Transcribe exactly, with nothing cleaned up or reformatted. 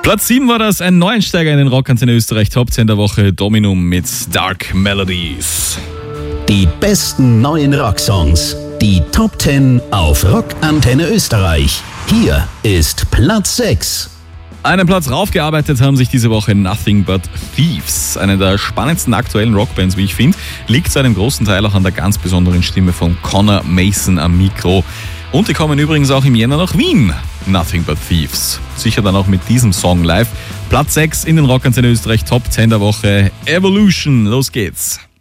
Platz sieben war das, ein Neueinsteiger in den Rockantenne Österreich Top zehn der Woche, Dominum mit Dark Melodies. Die besten neuen Rocksongs, die Top zehn auf Rockantenne Österreich. Hier ist Platz sechs. Einen Platz raufgearbeitet haben sich diese Woche Nothing But Thieves. Eine der spannendsten aktuellen Rockbands, wie ich finde, liegt zu einem großen Teil auch an der ganz besonderen Stimme von Connor Mason am Mikro. Und die kommen übrigens auch im Jänner nach Wien. Nothing But Thieves. Sicher dann auch mit diesem Song live. Platz sechs in den Rockantenne Österreich Top zehn der Woche. Evolution. Los geht's.